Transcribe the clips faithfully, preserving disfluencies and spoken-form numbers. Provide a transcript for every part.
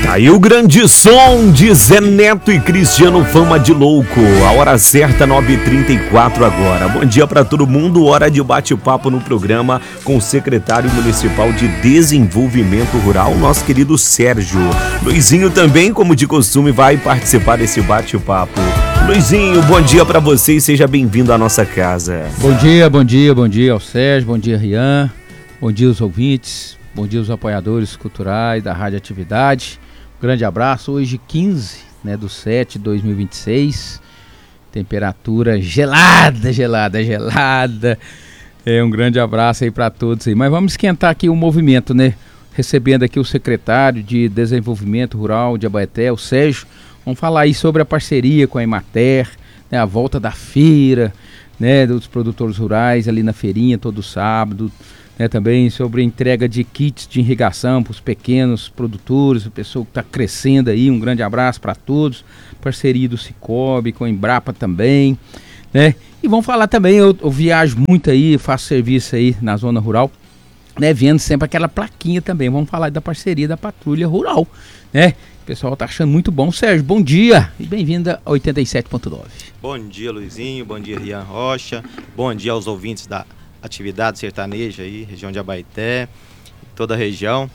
Aí o grande som de Zé Neto e Cristiano Fama de Louco. A hora certa, nove e trinta e quatro agora. Bom dia pra todo mundo, hora de bate-papo no programa com o secretário municipal de Desenvolvimento Rural, nosso querido Sérgio. Luizinho também, como de costume, vai participar desse bate-papo. Luizinho, bom dia pra você e seja bem-vindo à nossa casa. Bom dia, bom dia, bom dia ao Sérgio, bom dia Rian, bom dia aos ouvintes, bom dia aos apoiadores culturais da Rádio Atividade. Grande abraço, hoje quinze, né, do sete de dois mil e vinte e seis, temperatura gelada, gelada, gelada, é um grande abraço aí para todos aí, mas vamos esquentar aqui o movimento, né, recebendo aqui o secretário de Desenvolvimento Rural de Abaeté, o Sérgio, vamos falar aí sobre a parceria com a Emater, né, a volta da feira, né, dos produtores rurais ali na feirinha todo sábado, né, também sobre a entrega de kits de irrigação para os pequenos produtores, o pessoal que está crescendo aí, um grande abraço para todos, parceria do Cicobi, com a Embrapa também, né, e vamos falar também, eu, eu viajo muito aí, faço serviço aí na zona rural, né, vendo sempre aquela plaquinha também, vamos falar da parceria da Patrulha Rural, né, o pessoal tá achando muito bom. Sérgio, bom dia e bem-vindo a oitenta e sete ponto nove. Bom dia, Luizinho, bom dia, Rian Rocha, bom dia aos ouvintes da Atividade Sertaneja aí, região de Abaeté, toda a região.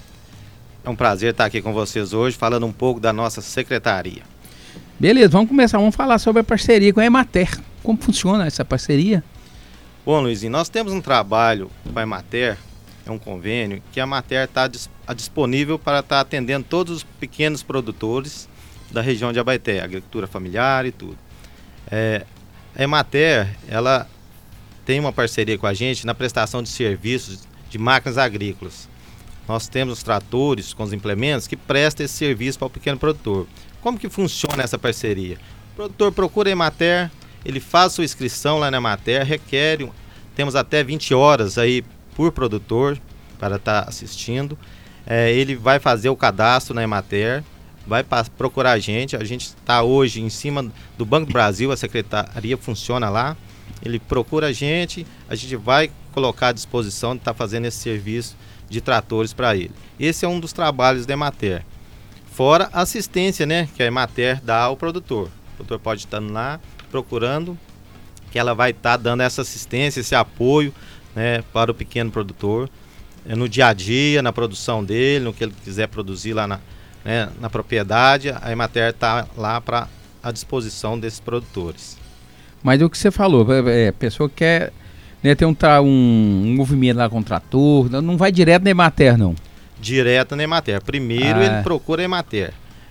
É um prazer estar aqui com vocês hoje, falando um pouco da nossa secretaria. Beleza, vamos começar, vamos falar sobre a parceria com a Emater. Como funciona essa parceria? Bom, Luizinho, nós temos um trabalho com a Emater, é um convênio, que a Emater está disponível para estar atendendo todos os pequenos produtores da região de Abaeté, agricultura familiar e tudo. É, a Emater, ela tem uma parceria com a gente na prestação de serviços de máquinas agrícolas. Nós temos os tratores com os implementos que prestam esse serviço para o pequeno produtor. Como que funciona essa parceria? O produtor procura a Emater, ele faz sua inscrição lá na Emater, requer, temos até vinte horas aí por produtor para estar assistindo. É, ele vai fazer o cadastro na Emater, vai pra, procurar a gente. A gente está hoje em cima do Banco do Brasil, a secretaria funciona lá. Ele procura a gente, a gente vai colocar à disposição de estar tá fazendo esse serviço de tratores para ele. Esse é um dos trabalhos da Emater. Fora a assistência, né, que a Emater dá ao produtor. O produtor pode estar lá procurando, que ela vai estar tá dando essa assistência, esse apoio, né, para o pequeno produtor, no dia a dia, na produção dele, no que ele quiser produzir lá na, né, na propriedade. A Emater está lá para a disposição desses produtores. Mas o que você falou, é, a pessoa quer, né, ter um, um, um movimento lá com o trator, não vai direto na Emater, não? Direto na Emater. Primeiro ah. ele procura a Emater.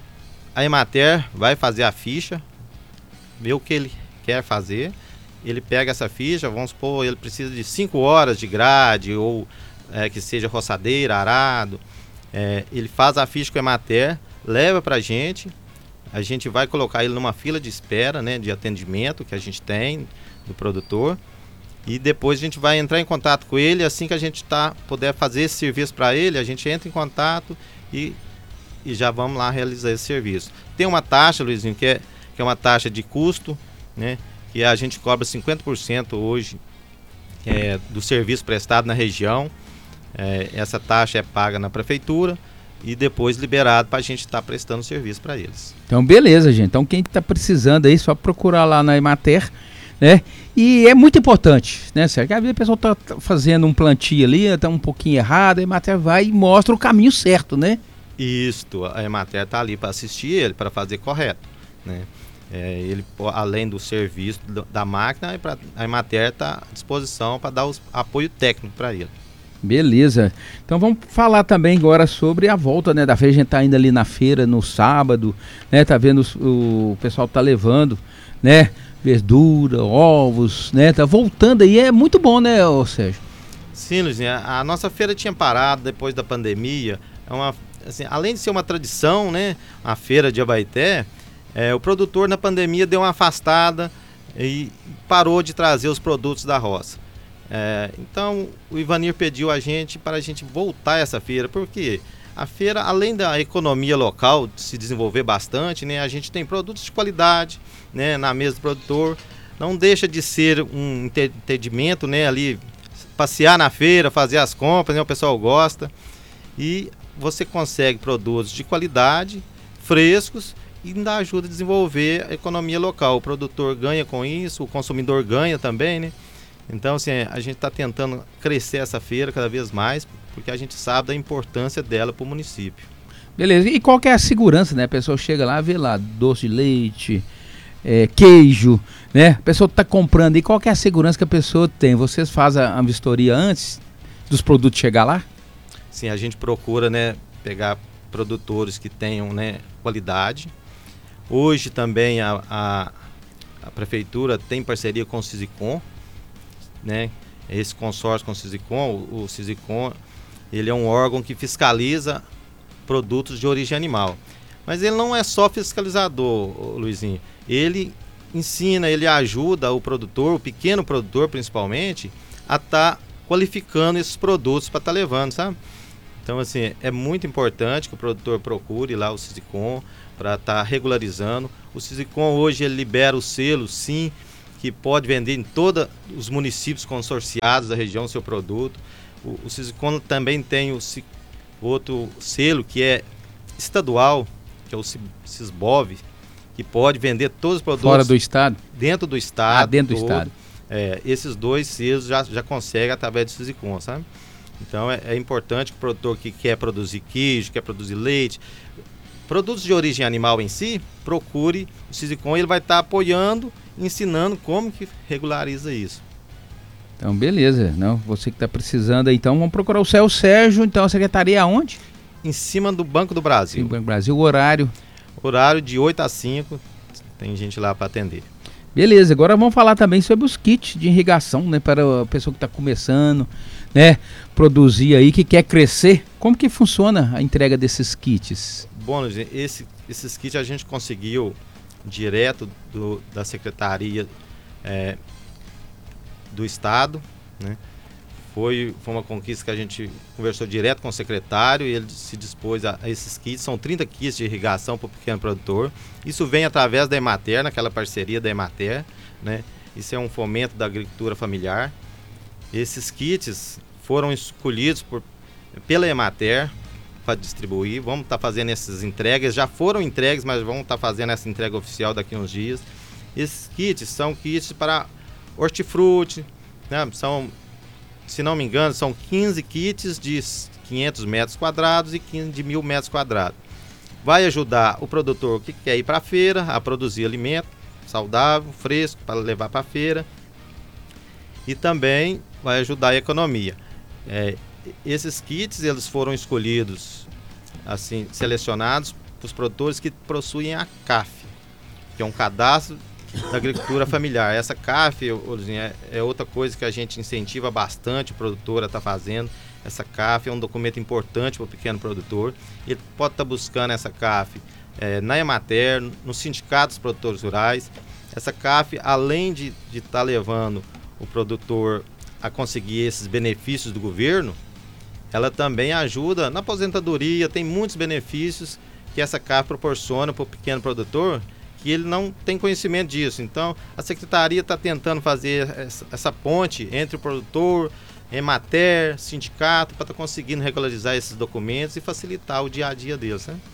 A Emater vai fazer a ficha, vê o que ele quer fazer, ele pega essa ficha, vamos supor, ele precisa de cinco horas de grade, ou é, que seja roçadeira, arado, é, ele faz a ficha com a Emater, leva pra gente, a gente vai colocar ele numa fila de espera, né, de atendimento que a gente tem do produtor, e depois a gente vai entrar em contato com ele. Assim que a gente tá, puder fazer esse serviço para ele, a gente entra em contato e, e já vamos lá realizar esse serviço. Tem uma taxa, Luizinho, que é, que é uma taxa de custo, né, que a gente cobra cinquenta por cento hoje é, do serviço prestado na região. É, essa taxa é paga na prefeitura e depois liberado para a gente estar tá prestando serviço para eles. Então beleza, gente, então quem está precisando aí, só procurar lá na Emater, né, e é muito importante, né, Sérgio, às vezes a pessoa está fazendo um plantio ali, está um pouquinho errado, a Emater vai e mostra o caminho certo, né? Isso, a Emater está ali para assistir ele, para fazer correto, né, é, ele, além do serviço da máquina, a Emater está à disposição para dar o apoio técnico para ele. Beleza, então vamos falar também agora sobre a volta, né, da feira. A gente tá indo ali na feira no sábado, né, tá vendo o, o pessoal tá levando, né, verdura, ovos, né, tá voltando aí, é muito bom, né, ô Sérgio? Sim, Luizinho, a, a nossa feira tinha parado depois da pandemia, é uma, assim, além de ser uma tradição, né, a feira de Abaeté, é, o produtor na pandemia deu uma afastada e parou de trazer os produtos da roça. É, então o Ivanir pediu a gente para a gente voltar a essa feira, porque a feira, além da economia local se desenvolver bastante, né, a gente tem produtos de qualidade, né, na mesa do produtor, não deixa de ser um entendimento, né, ali passear na feira, fazer as compras, né, o pessoal gosta, e você consegue produtos de qualidade frescos e ainda ajuda a desenvolver a economia local. O produtor ganha com isso, o consumidor ganha também, né? Então, assim, a gente está tentando crescer essa feira cada vez mais, porque a gente sabe da importância dela para o município. Beleza, e qual que é a segurança, né? A pessoa chega lá, vê lá doce de leite, é, queijo, né? A pessoa está comprando, e qual que é a segurança que a pessoa tem? Vocês fazem a vistoria antes dos produtos chegar lá? Sim, a gente procura, né, pegar produtores que tenham, né, qualidade. Hoje também a, a, a prefeitura tem parceria com o Sisicom, né? Esse consórcio com o Sisicom, o, o Sisicom, ele é um órgão que fiscaliza produtos de origem animal. Mas ele não é só fiscalizador, Luizinho. Ele ensina, ele ajuda o produtor, o pequeno produtor principalmente, a estar tá qualificando esses produtos para estar tá levando, sabe? Então, assim, é muito importante que o produtor procure lá o Sisicom para estar tá regularizando. O Sisicom hoje ele libera o selo, sim, que pode vender em todos os municípios consorciados da região o seu produto. O, o Sisicom também tem o outro selo que é estadual, que é o Sisbov, que pode vender todos os produtos... Fora do estado? Dentro do estado. Ah, dentro do todo. estado. É, esses dois selos já, já conseguem através do Sisicom, sabe? Então é, é importante que o produtor que quer produzir queijo, quer produzir leite, produtos de origem animal em si, procure o Sisicom, ele vai estar tá apoiando, ensinando como que regulariza isso. Então, beleza. Não, você que está precisando, então, vamos procurar o Céu Sérgio. Então, a secretaria aonde? Em cima do Banco do Brasil. Sim, Banco do Brasil, o horário? Horário de oito a cinco, tem gente lá para atender. Beleza, agora vamos falar também sobre os kits de irrigação, né, para a pessoa que está começando, né, produzir aí, que quer crescer. Como que funciona a entrega desses kits? Bom, esse, esses kits a gente conseguiu direto do, da Secretaria é, do Estado, né? Foi, foi uma conquista que a gente conversou direto com o secretário e ele se dispôs a, a esses kits. São trinta kits de irrigação para o pequeno produtor. Isso vem através da Emater, naquela parceria da Emater, né? Isso é um fomento da agricultura familiar. Esses kits foram escolhidos por, pela Emater para distribuir. Vamos estar tá fazendo essas entregas. Já foram entregues, mas vamos estar tá fazendo essa entrega oficial daqui a uns dias. Esses kits são kits para hortifruti, né? São... Se não me engano, são quinze kits de quinhentos metros quadrados e quinze de mil metros quadrados. Vai ajudar o produtor que quer ir para a feira a produzir alimento saudável, fresco, para levar para a feira. E também vai ajudar a economia. É, esses kits eles foram escolhidos, assim, selecionados para os produtores que possuem a C A F, que é um cadastro da agricultura familiar. Essa C A F é, é outra coisa que a gente incentiva bastante o produtor a estar tá fazendo. Essa C A F é um documento importante para o pequeno produtor. Ele pode estar tá buscando essa C A F é, na Emater, nos sindicatos produtores rurais. Essa C A F, além de estar tá levando o produtor a conseguir esses benefícios do governo, ela também ajuda na aposentadoria. Tem muitos benefícios que essa C A F proporciona para o pequeno produtor, que ele não tem conhecimento disso. Então, a Secretaria está tentando fazer essa, essa ponte entre o produtor, Emater, sindicato, para estar tá conseguindo regularizar esses documentos e facilitar o dia a dia deles, né?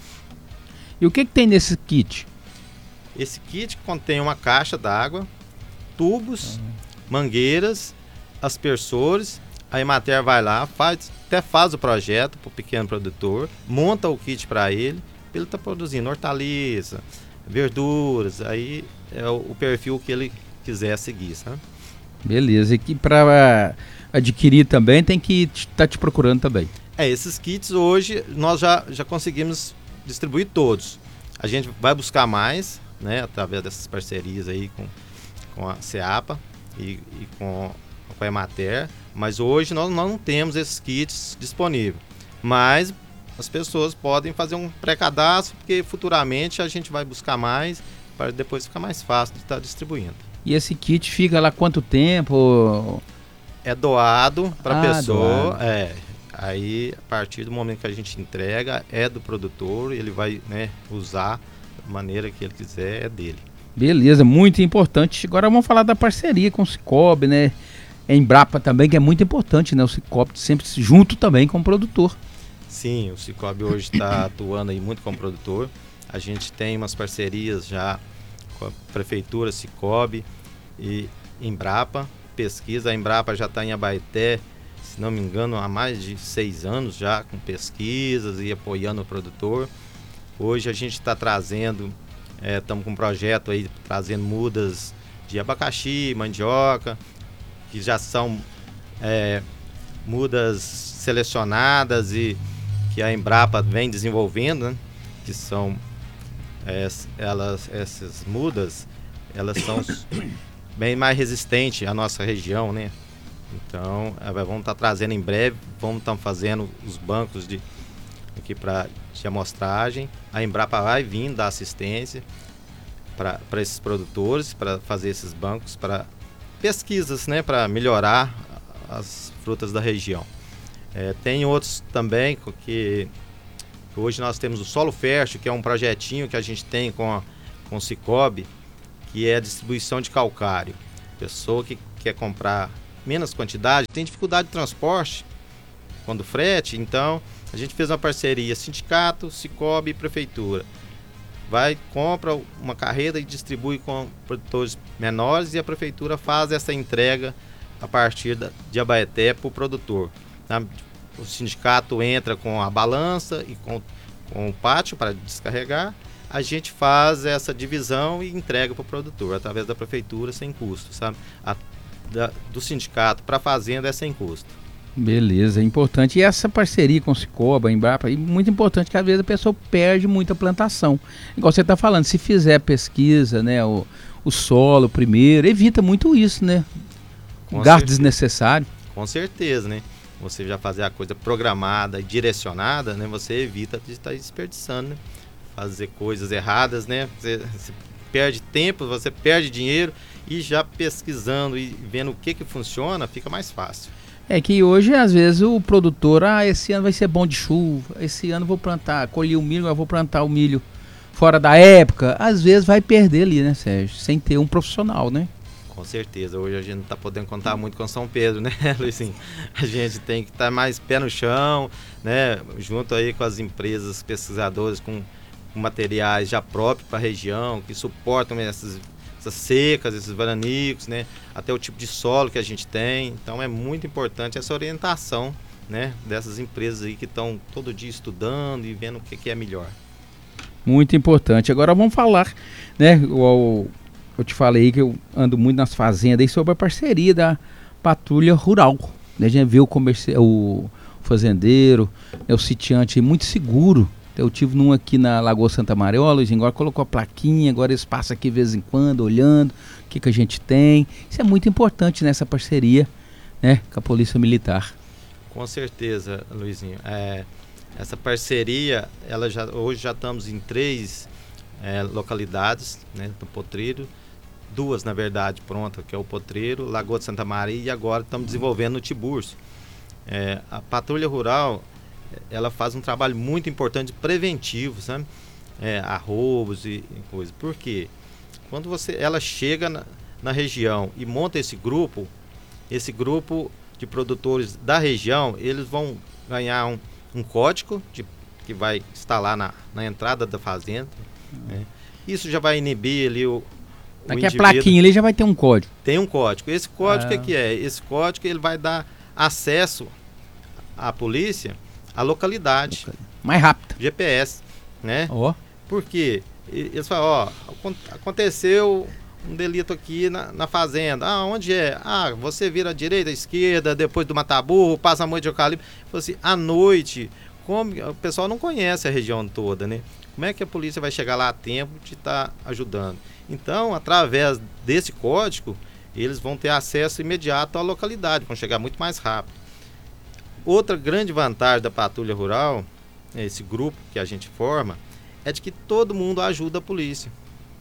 E o que, que tem nesse kit? Esse kit contém uma caixa d'água, tubos, uhum. mangueiras, aspersores. A Emater vai lá, faz, até faz o projeto para o pequeno produtor, monta o kit para ele, ele está produzindo hortaliça, verduras, aí é o, o perfil que ele quiser seguir, sabe? Beleza, e que para adquirir também tem que estar tá te procurando também. É, esses kits hoje nós já, já conseguimos distribuir todos. A gente vai buscar mais, né, através dessas parcerias aí com, com a CEAPA e, e com, com a Emater, mas hoje nós não temos esses kits disponíveis. Mas as pessoas podem fazer um pré-cadastro, porque futuramente a gente vai buscar mais, para depois ficar mais fácil de estar distribuindo. E esse kit fica lá quanto tempo? É doado para a ah, pessoa, doado. é. Aí, a partir do momento que a gente entrega, é do produtor, ele vai, né, usar da maneira que ele quiser, é dele. Beleza, muito importante. Agora vamos falar da parceria com o Cicobi, né? A Embrapa também, que é muito importante, né? O Cicobi sempre junto também com o produtor. Sim, o Cicobi hoje está atuando aí muito como produtor. A gente tem umas parcerias já com a Prefeitura, Sicob e Embrapa, pesquisa. A Embrapa já está em Abaeté, se não me engano, há mais de seis anos já, com pesquisas e apoiando o produtor. Hoje a gente está trazendo, estamos é, com um projeto aí, trazendo mudas de abacaxi, mandioca, que já são é, mudas selecionadas e que a Embrapa vem desenvolvendo, né? Que são é, elas, essas mudas, elas são bem mais resistentes à nossa região, né? Então, vamos estar trazendo em breve, vamos estar fazendo os bancos de aqui para de amostragem. A Embrapa vai vir dar assistência para esses produtores, para fazer esses bancos, para pesquisas, né, para melhorar as frutas da região. É, tem outros também que hoje nós temos o Solo Fértil, que é um projetinho que a gente tem com a, com o Sicob, que é a distribuição de calcário. Pessoa que quer comprar menos quantidade, tem dificuldade de transporte quando frete, então a gente fez uma parceria sindicato, Sicob e prefeitura. Vai, compra uma carreta e distribui com produtores menores e a prefeitura faz essa entrega a partir da, de Abaeté para o produtor. Tá? O sindicato entra com a balança e com, com o pátio para descarregar. A gente faz essa divisão e entrega para o produtor através da prefeitura sem custo, sabe? A, da, do sindicato para a fazenda é sem custo. Beleza, é importante. E essa parceria com o Sicob, a Embrapa, é muito importante, que às vezes a pessoa perde muita plantação. Igual você está falando, se fizer pesquisa, né, o, o solo primeiro, evita muito isso, né? Com Gasto certeza. desnecessário. Com certeza, né? Você já fazer a coisa programada e direcionada, né? Você evita de estar desperdiçando, né? Fazer coisas erradas, né? Você, você perde tempo, você perde dinheiro, e já pesquisando e vendo o que que funciona, fica mais fácil. É que hoje, às vezes, o produtor, ah, esse ano vai ser bom de chuva, esse ano vou plantar, colhi o milho, eu vou plantar o milho fora da época. Às vezes vai perder ali, né, Sérgio? Sem ter um profissional, né? Com certeza. Hoje a gente não está podendo contar muito com São Pedro, né, Luizinho? A gente tem que estar tá mais pé no chão, né? Junto aí com as empresas pesquisadoras com, com materiais já próprios para a região, que suportam essas... essas secas, esses veranicos, né? Até o tipo de solo que a gente tem. Então é muito importante essa orientação, né, dessas empresas aí que estão todo dia estudando e vendo o que, que é melhor. Muito importante. Agora vamos falar, né? Eu, eu te falei que eu ando muito nas fazendas aí sobre a parceria da Patrulha Rural. Né? A gente vê o, comerci- o fazendeiro, né, o sitiante muito seguro. Eu tive num aqui na Lagoa Santa Maria, ó, Luizinho, agora colocou a plaquinha, agora eles passam aqui de vez em quando, olhando o que, que a gente tem. Isso é muito importante nessa parceria, né, com a Polícia Militar. Com certeza, Luizinho. É, essa parceria, ela já, hoje já estamos em três é, localidades, né, do Potreiro. Duas, na verdade, pronta, que é o Potreiro, Lagoa de Santa Maria, e agora estamos desenvolvendo no Tiburcio. É, a Patrulha Rural, ela faz um trabalho muito importante preventivo, sabe? É, a roubos e, e coisas. Por quê? Quando você, ela chega na, na região e monta esse grupo, esse grupo de produtores da região, eles vão ganhar um, um código de, que vai instalar na, na entrada da fazenda. Uhum. Né? Isso já vai inibir ali o, o Daqui a plaquinha ali já vai ter um código. Tem um código. Esse código, o ah. que, que é? Esse código ele vai dar acesso à polícia a localidade. Mais rápido. G P S, né? Ó. Por quê? Eles falam, ó, aconteceu um delito aqui na, na fazenda. Ah, onde é? Ah, você vira à direita, à esquerda, depois do Mataburro, passa a noite de Eucalipto. Assim, à noite, como o pessoal não conhece a região toda, né? Como é que a polícia vai chegar lá a tempo de estar tá ajudando? Então, através desse código, eles vão ter acesso imediato à localidade, vão chegar muito mais rápido. Outra grande vantagem da Patrulha Rural, esse grupo que a gente forma, é de que todo mundo ajuda a polícia.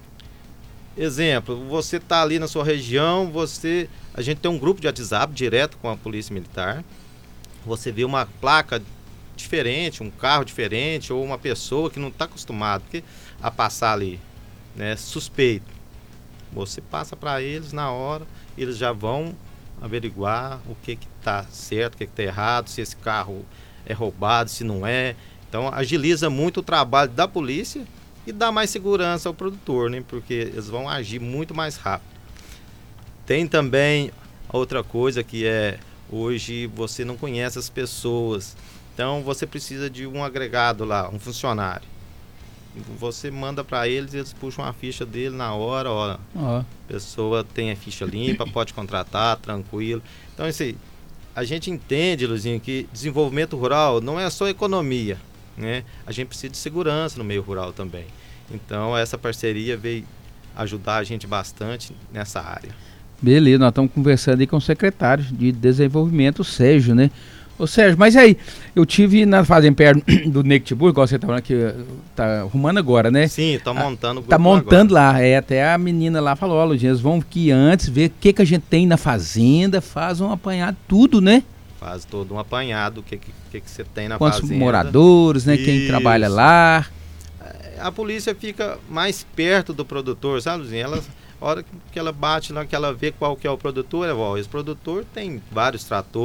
Exemplo, você está ali na sua região, você, a gente tem um grupo de WhatsApp direto com a Polícia Militar. Você vê uma placa diferente, um carro diferente, ou uma pessoa que não está acostumada a passar ali, né, suspeito. Você passa para eles na hora, eles já vão averiguar o que está certo, o que está errado, se esse carro é roubado, se não é. Então agiliza muito o trabalho da polícia e dar mais segurança ao produtor, né? Porque eles vão agir muito mais rápido. Tem também outra coisa que é, hoje você não conhece as pessoas, então você precisa de um agregado lá, um funcionário. Você manda para eles, eles puxam a ficha dele na hora, ó, Ó. a pessoa tem a ficha limpa, pode contratar, tranquilo. Então, assim, a gente entende, Luizinho, que desenvolvimento rural não é só economia, né? A gente precisa de segurança no meio rural também. Então, essa parceria veio ajudar a gente bastante nessa área. Beleza, nós estamos conversando aí com o secretário de Desenvolvimento, o Sérgio, né? Ô Sérgio, mas aí, eu tive na fazenda perto do Nectibur, igual você está falando que tá arrumando agora, né? Sim, está montando o grupo Tá montando agora. lá, é, até a menina lá falou, ó, Luizinho, eles vão aqui antes, ver o que que a gente tem na fazenda, faz um apanhado, tudo, né? Faz todo um apanhado, o que, que, que, que você tem na Quantos fazenda. moradores, né? Quem Isso. trabalha lá. A polícia fica mais perto do produtor, sabe, Luizinho? Ela, a hora que ela bate lá, que ela vê qual que é o produtor, ela, ó, esse produtor tem vários tratores,